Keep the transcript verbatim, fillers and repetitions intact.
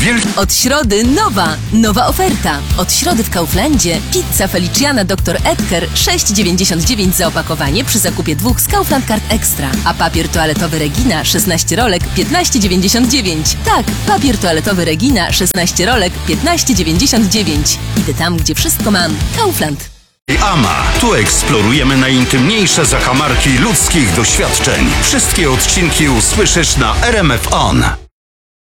wielki... Od środy nowa, nowa oferta. Od środy w Kauflandzie pizza Feliciana doktor Edgar sześć dziewięćdziesiąt dziewięć za opakowanie przy zakupie dwóch z Kaufland Card Extra. A papier toaletowy Regina szesnaście rolek piętnaście dziewięćdziesiąt dziewięć. Tak, papier toaletowy Regina szesnaście rolek piętnaście dziewięćdziesiąt dziewięć. Idę tam, gdzie wszystko mam. Kaufland. Ama. Tu eksplorujemy najintymniejsze zakamarki ludzkich doświadczeń. Wszystkie odcinki usłyszysz na R M F On.